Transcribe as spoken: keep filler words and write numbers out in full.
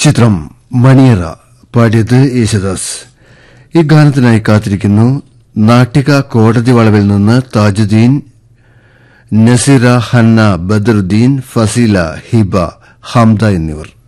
ചിത്രം മണിയറ. പാടിയത് യേശുദാസ്. ഈ ഗാനത്തിനായി കാത്തിരിക്കുന്നു നാട്ടിക കോടതി വളവിൽ നിന്ന് താജുദ്ദീൻ, നസീറ, ഹന്ന, ബദറുദ്ദീൻ, ഫസീല, ഹിബ, ഹംദ എന്നിവർ.